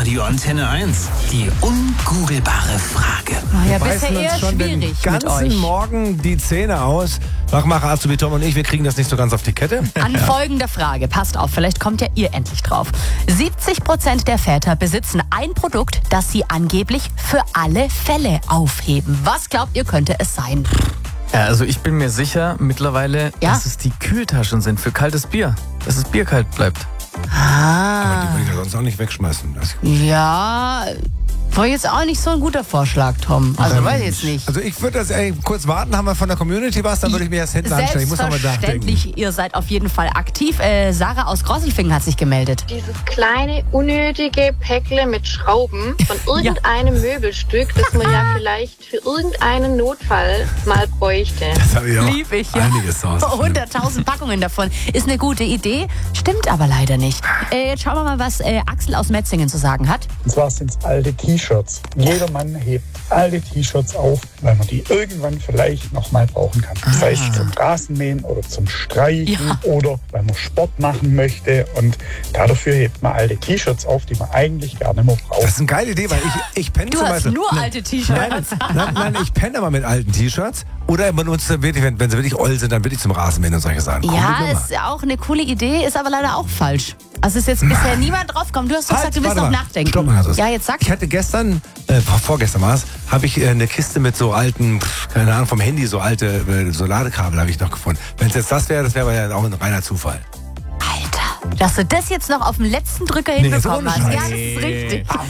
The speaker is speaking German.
Radio Antenne 1. Die ungoogelbare Frage. Ja, Wir bisher beißen eher uns schon den schwierig mit ganzen euch. Morgen die Zähne aus. Wachmacher Azubi Tom und ich, wir kriegen das nicht so ganz auf die Kette. An folgender Frage, passt auf, vielleicht kommt ja ihr endlich drauf. 70% der Väter besitzen ein Produkt, das sie angeblich für alle Fälle aufheben. Was glaubt ihr, könnte es sein? Ja, also ich bin mir sicher mittlerweile, dass es die Kühltaschen sind für kaltes Bier. Dass das Bier kalt bleibt. Aber die will ich ja sonst auch nicht wegschmeißen. Ja, war jetzt auch nicht so ein guter Vorschlag, Tom. Also weiß ich jetzt nicht. Also ich würde das kurz warten, haben wir von der Community was, dann würde ich mir das hinten anstellen. Ich muss nochmal nachdenken. Selbstverständlich, ihr seid auf jeden Fall aktiv. Sarah aus Grosselfingen hat sich gemeldet. Dieses kleine, unnötige Päckle mit Schrauben von irgendeinem Möbelstück, das man ja vielleicht für irgendeinen Notfall mal bräuchte. Das habe ich auch Lieb ich, ja. einiges zu Hause. 100.000 Packungen davon. Ist eine gute Idee, stimmt aber leider nicht. Jetzt schauen wir mal, was Axel aus Metzingen zu sagen hat. Und zwar sind es alte T-Shirts. Jeder Mann hebt alte T-Shirts auf, weil man die irgendwann vielleicht nochmal brauchen kann. Sei es zum Rasenmähen oder zum Streichen oder weil man Sport machen möchte. Und dafür hebt man alte T-Shirts auf, die man eigentlich gar nicht mehr braucht. Das ist eine geile Idee, weil ich penne Du zum hast Beispiel... nur alte T-Shirts. Nein, ich penne aber mit alten T-Shirts. Oder benutze wirklich, wenn sie wirklich oll sind, dann wirklich zum Rasenmähen und solche Sachen. Ja, ist auch eine coole Idee, ist aber leider auch falsch. Also ist jetzt bisher niemand draufgekommen. Du hast doch gesagt, du willst noch nachdenken. Stopp mal, Ja, jetzt sag. Ich hatte gestern, vorgestern war es, habe ich eine Kiste mit so alten, keine Ahnung, vom Handy, so alte so Ladekabel habe ich noch gefunden. Wenn es jetzt das wäre aber ja auch ein reiner Zufall. Alter, dass du das jetzt noch auf dem letzten Drücker hinbekommen ohne hast. Ja, Scheiß. das ist richtig.